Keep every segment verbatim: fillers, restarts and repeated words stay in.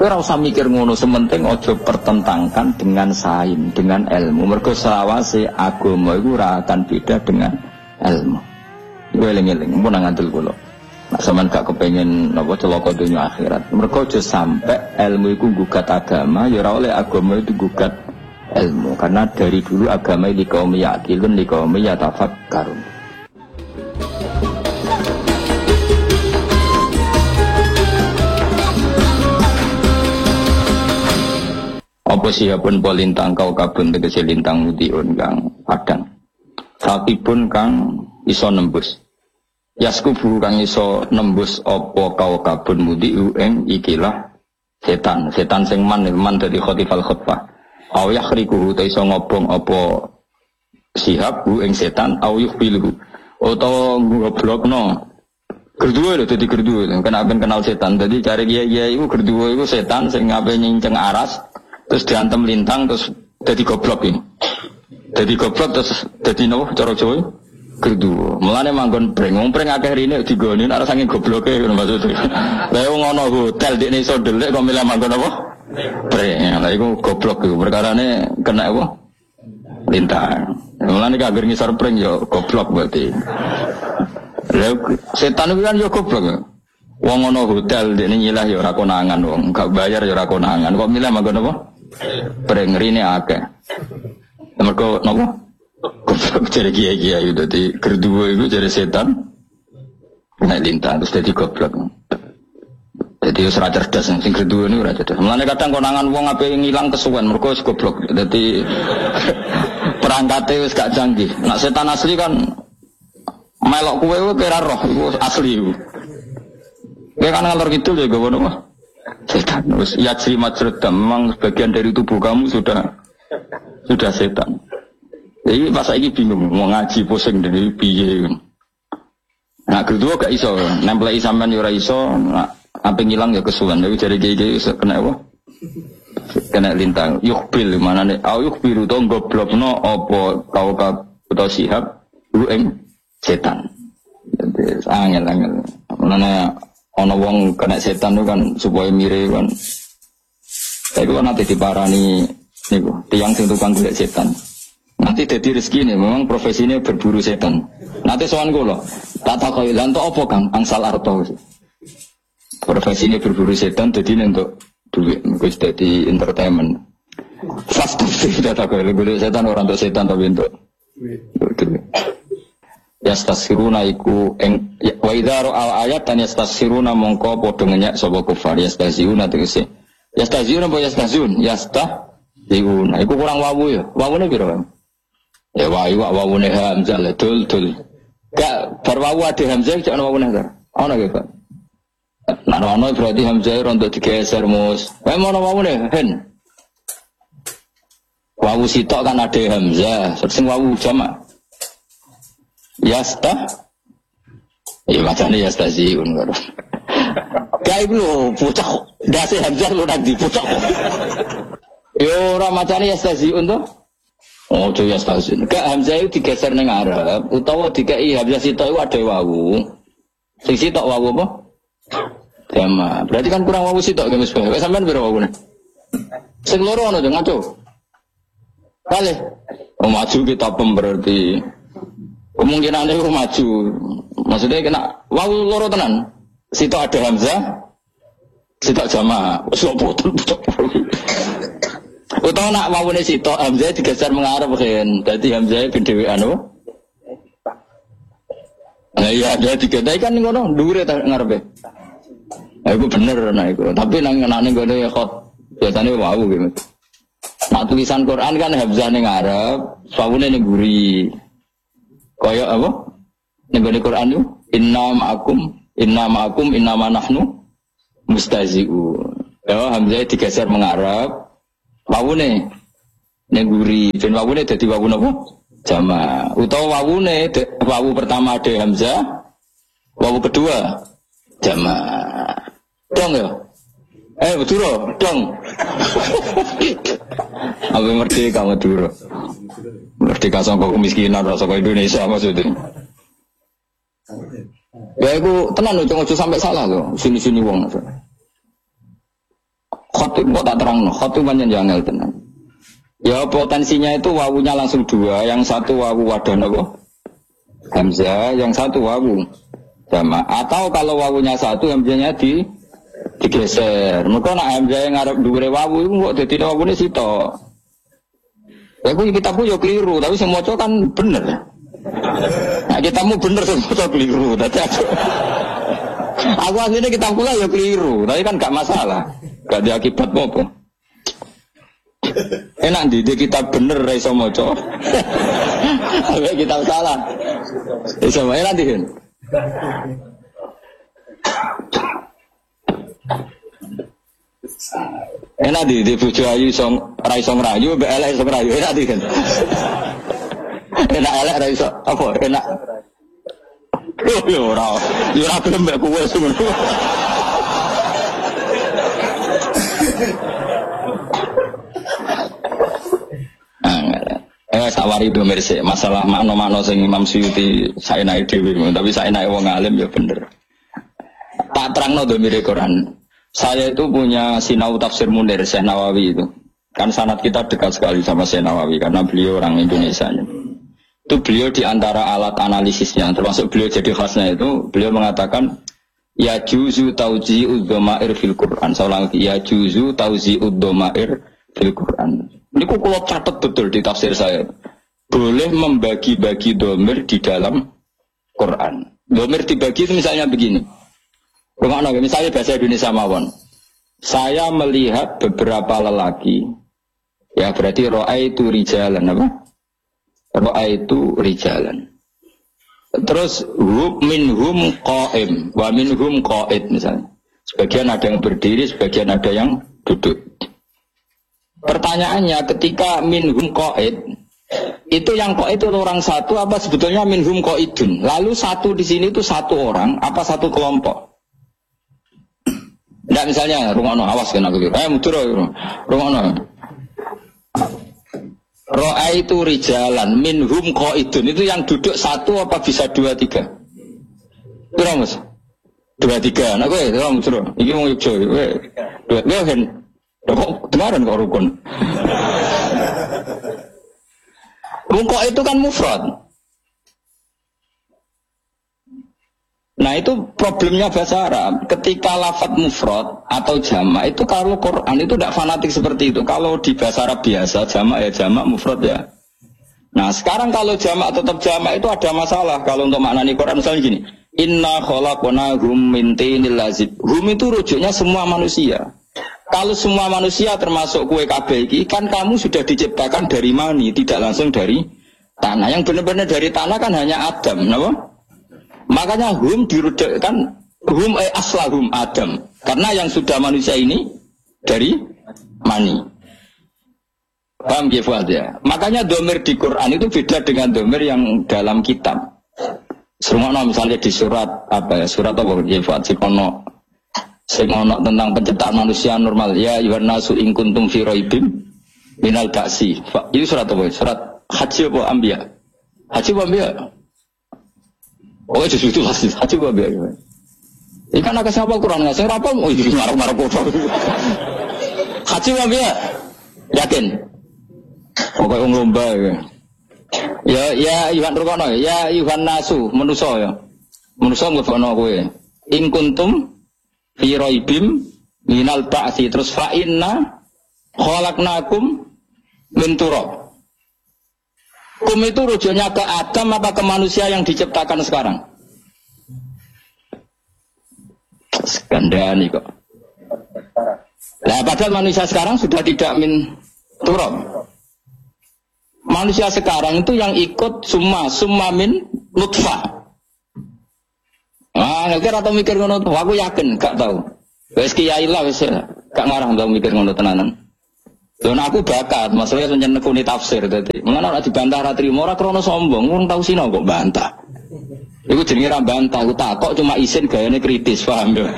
Kowe ora usah mikir ngono, sementing aja pertentangkan dengan sains, dengan ilmu. Mergo selawase agama iku ora akan beda dengan ilmu. Kowe eling-eling mun ngandel kula. Nek sampean gak kepengin napa celaka dunya akhirat. Mergo aja sampe ilmu iku gugat agama, ya ora oleh agama itu gugat ilmu. Karena dari dulu agama di kaum yaqilun, di kaum yatafakkarun. Apa siapun polintang kau kabun tegese lintang mutiun kang padang. Tapi pun kang iso nembus. Yaskubu kang iso nembus apa kau kabun mutiu ing ikilah setan. Setan sing man man dadi khotifal khutbah. Aw yakhriku ta iso ngobong apa sihab bu ing setan aw yukhbilu. Utawa ngoblokno. Gerduwe lho dadi gerduwe. Kan aben kenal setan. Dadi cari kiai-kiai iku gerduwe iku setan sing ngape nyinceng aras. Terus diantem lintang terus jadi goblok ini. Jadi goblok terus jadi nopo cara Jawa gerdu. Mulane manggon breng, wong breng akeh rene digoni nek saking gobloke ngono maksud. Lah wong ana hotel dekne iso ndelik kok milih manggon apa? Breng. Lah iku goblok iku perkarane kena apa? Lintang. Mulane gak anggere ngisor breng yo goblok berarti. Lah setan iku kan yo goblok. Wong ana hotel dekne nyilah yo ora konangan wong, gak bayar yo ora konangan. Kok milih manggon apa? Breng rene akeh. Mergo napa? Goblok jare kiai-kiai dadi gerduwe iku jare setan. Nek lintang terus dadi goblok. Dadi wis ora cerdas sing gerduwe niku ora cerdas. Mulane kadang konangan wong ape ngilang kesuwen mergo wis goblok. Dadi perangkate wis gak canggih. Nek setan asli kan melok kowe kira roh iku asli iku. Kowe kan ngalor kidul ya gowo napa? Setan wis ya cermat cerita memang sebagian dari tubuh kamu sudah sudah setan. Jadi pas saiki bingung mau ngaji pusing dari piye. Nah kedua gak iso nempel sampean yo ora iso, apa ngilang ya kesuwen. Jadi jare iki kena apa? Kena lintang. Yukbil manane au yukbiru to goblokno apa kau ka utawa sihab lu ing setan. Jadi angel-angel. Manane ana wong kena setan itu kan supaya mire kan. Saya itu kan nanti diparani niku tiyang sing tukang golek setan. Nanti dadi rezeki ini memang profesinya berburu setan. Nanti sowan kula, tak takoki lan tok apa Kang angsal arto. Profesinya berburu setan dadi entuk duit, wis dadi entertainment. Fast food tak takoki golek setan orang untuk setan tapi entuk duit. Yastasiruna iku eng wa idza al ayat tan yastasiruna mongko padha ngenyak sapa kufar yastasiruna tegese yastasiruna apa yastazun yastazuna iku kurang wawu ya wawune piro ya wawu wawune hamzah dul dul gak bar wawu ade hamzah cek ana wawune ta ana ge Pak nek ana berarti hamzah rontok digeser mus wae ana wawune hen wawu sitok kan ade hamzah sing wawu jamak Yasta, iya macamnya yastaziun karo. Kayak lu pucak, dasi hamzah lu nanti pucak. Yo orang macamnya yastaziun tuh. Oh tuh yastaziun. Gak hamzah itu digeser neng Arab, utawa dikai hamzah sitok itu ada wawu. Sing sitok wawu apa? Tema. Berarti kan kurang wawu sitok kan mas. Wes sampean piro wawune? Sing loro ana yo ngaco. Kali. Oh maju kita pem berarti. Kemungkinan itu maju, maksudnya kena wawu loro tenan. Situ ada hamzah, situ jama, sopo tuh, utawa nak wawu nih situ hamzah digeser mengarah kan, jadi hamzah bindewi anu. Nah iya dia digeser kan ngono, dure tak ngarepe. Nah itu bener nah itu, tapi nang nang ngono ya kot biasanya wawu gitu. Nah tulisan Quran kan hamzah nih ngarep, wawu nih guri. Kaya apa? Ning Quran itu inna ma'akum inna ma'akum inna ma nahnu mustazi'u. Ya hamzah digeser mengarep. Wawune ning guri, ben wawune dadi wawu napa? Jama. Utawa wawune wawu pertama ada hamzah, wawu kedua jama. Dong ya. Eh betul dong. Apa merdeka Madura? Merdeka sangka kemiskinan sangka Indonesia maksudnya. Ya itu tenan lho, ojo sampai salah lho, sini-sini wong. Khot kok tak terang, khot itu banyak janggal tenan. Ya potensinya itu wawunya langsung dua, yang satu wawu wadah nopo hamzah, yang satu wawu sama. Atau kalau wawunya satu hamzahnya di digeser. Mereka nak hamzah yang ngarep dure wawu itu kok dadi wawune sitok. Ya aku kitabku yo keliru, tapi semua cowok kan bener. Nah kitabmu bener semua cowok keliru. Tadi aku, aku aslinya kitabku lah yo keliru, tapi kan gak masalah, gak ada akibat apa. Enak di, di kitab bener raiso moco. Tapi kitab salah. Iso enak di kan. Enak di di bojo ayu song raiso ngerayu, mbek elek iso ngerayu enak di kan. Enak elek raiso apa enak. Yo ora, yo ora gelem mbek kowe semono. Eh sawari domir sih masalah makna-makna sing Imam Suyuti saenake dhewe tapi saenake wong alim ya bener. Tak terangno domir Quran. Saya itu punya sinau tafsir Munir Syekh Nawawi itu. Kan sanad kita dekat sekali sama Syekh Nawawi karena beliau orang Indonesia. Itu beliau di antara alat analisisnya termasuk beliau jadi khasnya itu beliau mengatakan ya juzu tauji'ud dhamair fil Quran. Seorang ya juzu tauji'ud dhamair fil Quran. Ini kok kalau catat betul di tafsir saya. Boleh membagi-bagi domir di dalam Quran. Domir dibagi itu misalnya begini. Rumah misalnya bahasa Indonesia mawon. Saya melihat beberapa lelaki. Ya berarti ro'a itu rijalan apa? Ro'a itu rijalan. Terus hum minhum qa'im. Wa minhum qa'id misalnya. Sebagian ada yang berdiri, sebagian ada yang duduk. Pertanyaannya ketika minhum qaid itu yang qaid itu orang satu apa sebetulnya minhum qaidun? Lalu satu di sini itu satu orang apa satu kelompok? Enggak misalnya rungono awas kena begitu. Eh mudur rungono. Ro'a itu rijalan minhum qaidun itu yang duduk satu apa bisa dua tiga? Piro Mas? Dua tiga. Nah kowe ora mudur. Iki wong Yogya kowe. Dua tiga kan. Kok kemarin kok rukun? Rukun itu kan mufrad. Nah itu problemnya bahasa Arab. Ketika lafadz mufrad atau jamak itu kalau Quran itu tidak fanatik seperti itu. Kalau di bahasa Arab biasa jamak ya jamak, mufrad ya. Nah sekarang kalau jamak tetap jamak itu ada masalah. Kalau untuk maknani Quran misalnya gini. Inna khalaqnahum min tinil lazib. Hum itu rujuknya semua manusia. Kalau semua manusia termasuk kue K B I, kan kamu sudah diciptakan dari mani, tidak langsung dari tanah. Yang benar-benar dari tanah kan hanya Adam, kenapa? Makanya hum dirujukkan hum eh aslahum Adam, karena yang sudah manusia ini dari mani. Paham ya Fuad ya? Makanya domir di Quran itu beda dengan domir yang dalam kitab. Serumakna misalnya di surat apa ya? Surat apa ya Fuad Sikono? Sing ono tentang penciptaan manusia normal ya yuhan nasu in kuntum fi raibim minal ba'si. Itu surat apa? Surat Haji apa Anbiya? Haji apa Anbiya? Oh itu itu pasti Haji apa Anbiya. Ikan agak siapa Quran enggak sing rapal oh iki marah-marah kok. Haji apa Anbiya? Yakin? Pokoke wong lomba ya. Ya ya yuhan rukono ya yuhan nasu manusa ya. Manusa ngono kowe. In kuntum fi raibim minal ba'si terus fa inna khalaqnakum min turab. Kum itu rujuknya ke Adam apa ke manusia yang diciptakan sekarang? Skandani kok. Nah, padahal manusia sekarang sudah tidak min turab. Manusia sekarang itu yang ikut summa summa min nutfah. Ah, nggak atau mikir ngono tuh, aku yakin, gak tahu. Wes kiai lah, wes gak ngarang tau mikir ngono tenanan. Dan aku bakat, masalahnya senyum nekuni tafsir tadi. Mengenai nak dibantah ratri, mora krono sombong, orang tahu sih kok bantah. Iku jenenge ra bantah, aku takok cuma isin gayane kritis, paham ya?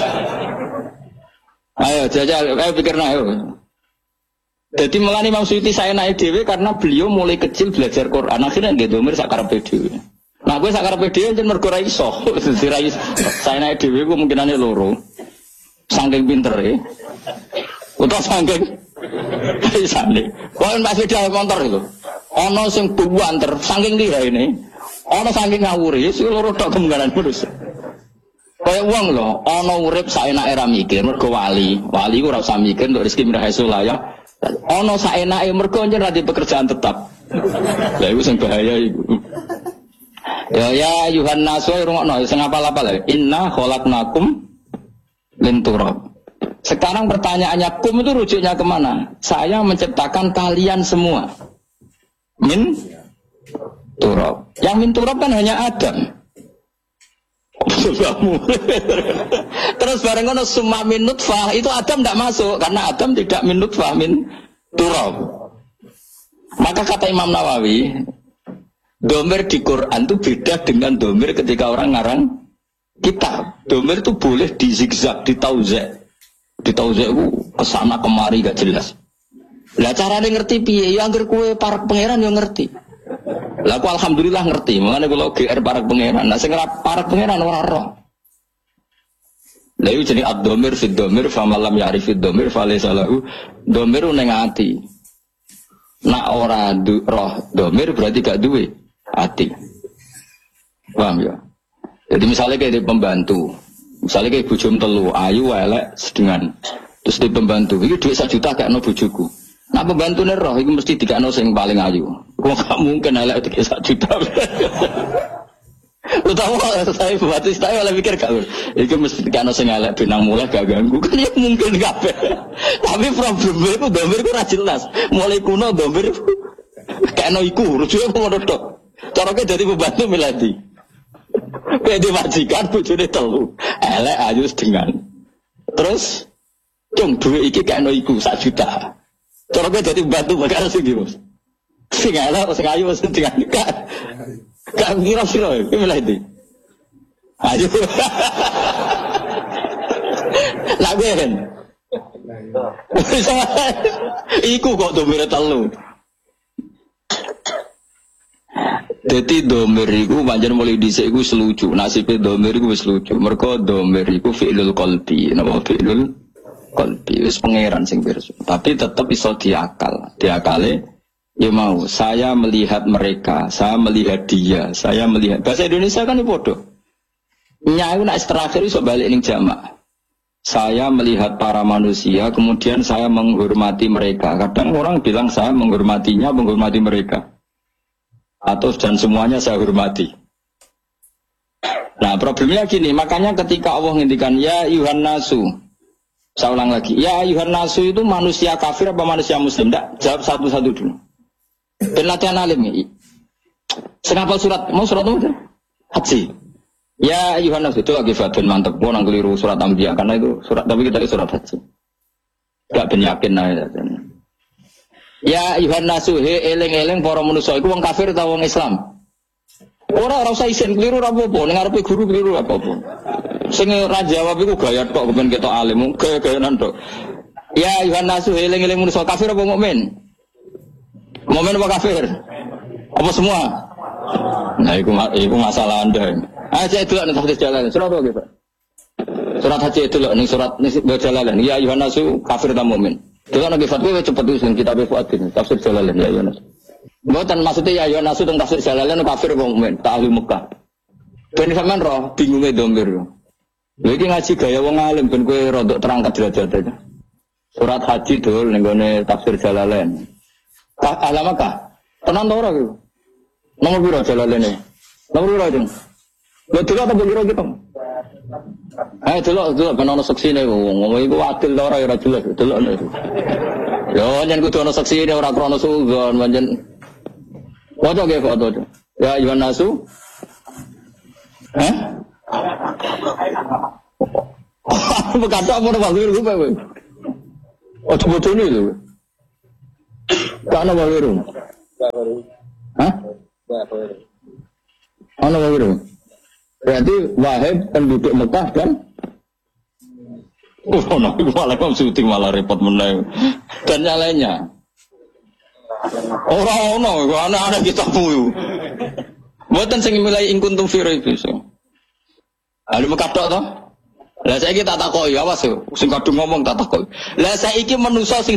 Ayo jajal, ayo pikirna ayo. Jadi melani Imam Suyuti saya naik dewe karena beliau mulai kecil belajar Quran, akhirnya dia domir sakarepe dewe. Nah gue sakarepe dhewe jen mergo ra iso. Dadi ra iso. Saenake dhewe ku mungkinane loro. Saking pintere. Utawa saking isane. Kok Mas sepeda motor itu. Ana sing buanter saking lirane. Ana saking ngawuri, sing loro tok kemungkinan terus. Kaya wong lho, ana urip saenake ra mikir mergo wali. Wali ku ora usah mikir untuk rezeki mirah esula ya. Ana saenake mergo nyen ra di pekerjaan tetap. Lah iku sing bahaya iku. Ya ya Yuhan nasu rungokno sing apal-apal. Inna khalaqnakum min turab. Sekarang pertanyaannya kum itu rujuknya kemana? Saya menciptakan kalian semua. Min turab. Yang min turab kan hanya Adam. Terus bareng ngono summa min nutfah itu Adam tidak masuk karena Adam tidak min nutfah min turab. Maka kata Imam Nawawi, domir di Quran itu beda dengan domir ketika orang ngarang kitab. Domir itu boleh di zigzag, di tauzek. Di tauzek itu kesana kemari gak jelas. Lah carane ngerti piye? Ya anggere kowe para pangeran yo ngerti. Lah aku alhamdulillah ngerti, makanya kalau G R parak pangeran, nah sing parak pangeran ora roh. Lah iki jenenge ad-dhamir fi dhamir fa malam ya'rif ad-dhamir fa laysa lahu dhamir ning ati. Nak ora du, roh dhamir berarti gak duwe ati. Paham ya? Jadi misalnya kayak di pembantu, misalnya kayak bujum telu, ayu elek sedengan. Terus di pembantu, iki duit satu juta gak ono bojoku. Nah pembantune roh itu mesti dikakno sing paling ayu. Kok gak mungkin elek tiga juta. Utawa saya buat saya oleh pikir gak. Iki mesti dikakno sing elek benang mulai gak ganggu. Kan ya mungkin kabeh. Tapi problemnya itu domir ku ora jelas. Mulai kuno domir kayakno iku rujuke ngono tok. Carane dadi pembantu miladi. Pede majikan bojone telu. Elek ayu sedengan. Terus cung duwe iki kayakno iku satu juta. Cara gue jadi bantu bakal sih gitu, sih nggak lah, sih ayu sih tinggal kan, kan kira kira, gimana itu? Ayo, lagu kan? Iku kok domir telu. Jadi domir iku panjang mulai dhisik iku selucu, nasibnya domir iku wis lucu. Mergo domir iku fi'lul qalbi, napa fi'lul qalbi wis pangeran sing pirsa. Tapi tetap iso diakal. Diakale ya mau saya melihat mereka, saya melihat dia, saya melihat. Bahasa Indonesia kan bodoh. Nyai nak terakhir iso balik ning jamak. Saya melihat para manusia, kemudian saya menghormati mereka. Kadang orang bilang saya menghormatinya, menghormati mereka. Atau dan semuanya saya hormati. Nah, problemnya gini, makanya ketika Allah ngendikan ya Yuhan nasu, saya ulang lagi, ya Yuhan nasu itu manusia kafir apa manusia muslim? Tidak, jawab satu-satu dulu. Ben latihan alim ini. Senapal surat, mau surat apa? Haji. Ya Yuhan nasu itu lagi fatun mantep. Mau nang keliru surat Anbiya karena itu surat, tapi kita surat Haji. Gak benyakin aja. Ya Yuhan nasu he eleng-eleng para manusia itu wong kafir atau wong Islam? Ora ora usah isen keliru ora apa-apa, ning ngarepe guru keliru ora apa-apa. Sing ora jawab iku gaya tok kepen ketok alim, gaya-gayanan tok. Ya Yuhan nasu eling-eling manusa kafir apa mukmin? Mukmin apa kafir? Apa semua? Nah iku iku masalah Anda. Ah saya delok ning tafsir Jalalain. Surat apa Pak? Surat Haji delok ning surat Jalalain. Ya Yuhan nasu kafir ta mukmin? Delok nang fatwa cepet wis ning kitab Fuadin, tafsir Jalalain ya Yuhan nasu. Mboten maksudnya ya Yuhan nasu teng tafsir Jalalain kafir apa mukmin? Ta ahli Mekah. Ben sampean roh bingunge domir. Lha iki ngaji gaya wong alim ben kowe rodok terangkat derajat aja. Surat Haji dul ning gone tafsir Jalalain. Ka alamat ka? Tenan to ora iku? Nomor piro Jalalain? Nomor piro itu? Lha delok apa kira gitu? Ayo delok delok ben ono seksine wong iku adil to ora ya ora jelas delok niku. Yo nyen kudu ono seksine ora krana sugon pancen. Foto ge foto. Ya Yuhan nasu. Hah? Berkata apa nama wiru gue gue? Oh coba ini itu. Karena wiru. Hah? Mana wiru? Berarti Wahib penduduk Mekah kan? Oh, nah, malah kamu syuting malah repot menang. Dan yang lainnya. Orang-orang, anak-anak kita puyu. Buatan sing milai ingkuntum firai bisa. Ada Mekah tok toh? Lah saiki tak takoki, awas yo. Sing kadung ngomong tak takoki. Lah saiki manusa sing